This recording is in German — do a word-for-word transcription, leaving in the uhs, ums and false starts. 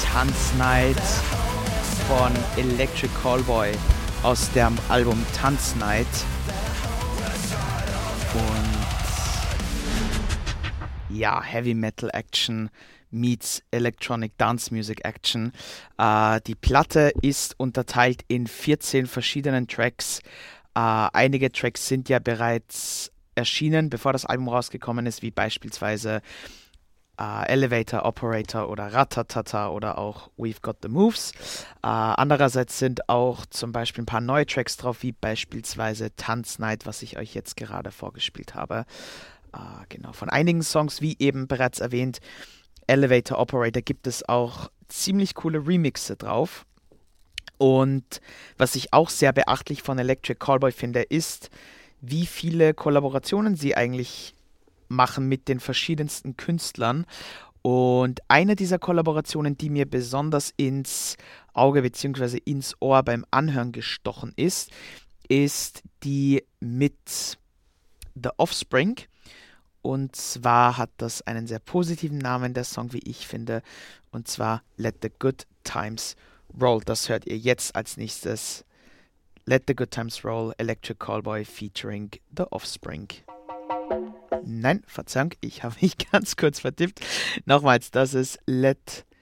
Tanznight von Electric Callboy aus dem Album Tanznight. Und ja, Heavy Metal Action meets Electronic Dance Music Action. Äh, die Platte ist unterteilt in vierzehn verschiedenen Tracks. Äh, einige Tracks sind ja bereits erschienen, bevor das Album rausgekommen ist, wie beispielsweise Uh, Elevator, Operator oder Ratatata oder auch We've Got the Moves. Uh, andererseits sind auch zum Beispiel ein paar neue Tracks drauf, wie beispielsweise Tanznight, was ich euch jetzt gerade vorgespielt habe. Uh, genau, von einigen Songs, wie eben bereits erwähnt, Elevator, Operator, gibt es auch ziemlich coole Remixe drauf. Und was ich auch sehr beachtlich von Electric Callboy finde, ist, wie viele Kollaborationen sie eigentlich machen mit den verschiedensten Künstlern. Und eine dieser Kollaborationen, die mir besonders ins Auge bzw. ins Ohr beim Anhören gestochen ist, ist die mit The Offspring. Und zwar hat das einen sehr positiven Namen, der Song, wie ich finde, und zwar Let the Good Times Roll. Das hört ihr jetzt als nächstes. Let the Good Times Roll, Electric Callboy featuring The Offspring. Nein, Verzeihung, ich habe mich ganz kurz vertippt. Nochmals, das ist Let